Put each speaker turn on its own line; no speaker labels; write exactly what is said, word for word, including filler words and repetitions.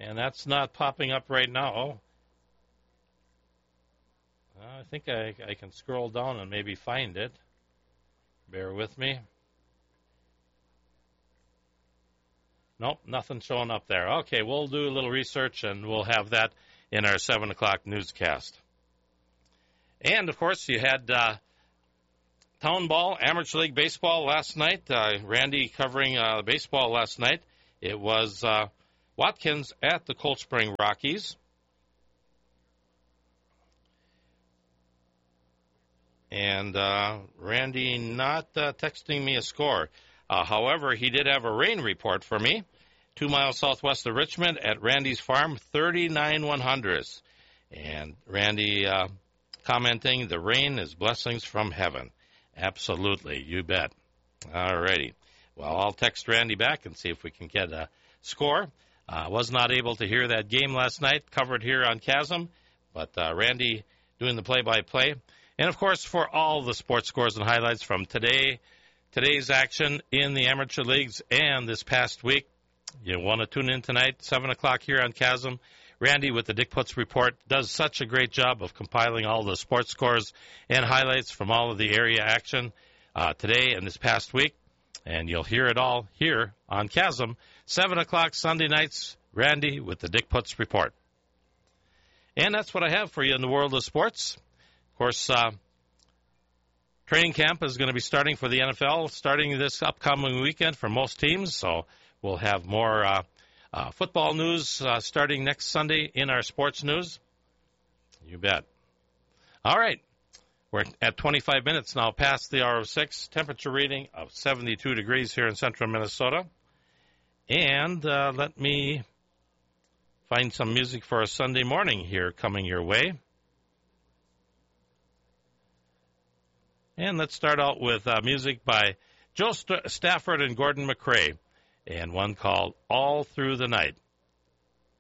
And that's not popping up right now. I think I, I can scroll down and maybe find it. Bear with me. Nope, nothing showing up there. Okay, we'll do a little research, and we'll have that in our seven o'clock newscast. And, of course, you had uh, Town Ball, Amateur League Baseball last night. Uh, Randy covering uh, baseball last night. It was uh, Watkins at the Cold Spring Rockies. And uh, Randy not uh, texting me a score. Uh, however, he did have a rain report for me. Two miles southwest of Richmond at Randy's farm, thirty-nine one hundredths. And Randy uh, commenting, the rain is blessings from heaven. Absolutely, you bet. All righty. Well, I'll text Randy back and see if we can get a score. I uh, was not able to hear that game last night, covered here on Chasm, but uh, Randy doing the play-by-play. And, of course, for all the sports scores and highlights from today, today's action in the amateur leagues and this past week, you want to tune in tonight, seven o'clock here on Chasm. Randy with the Dick Putz Report does such a great job of compiling all the sports scores and highlights from all of the area action uh, today and this past week. And you'll hear it all here on Chasm, seven o'clock Sunday nights, Randy with the Dick Putz Report. And that's what I have for you in the world of sports. Of course, uh, training camp is going to be starting for the N F L starting this upcoming weekend for most teams, so we'll have more uh, uh, football news uh, starting next Sunday in our sports news. You bet. All right. We're at twenty-five minutes now past the hour of six. Temperature reading of seventy-two degrees here in central Minnesota. And uh, let me find some music for a Sunday morning here coming your way. And let's start out with uh, music by Joe St- Stafford and Gordon McRae, and one called All Through the Night.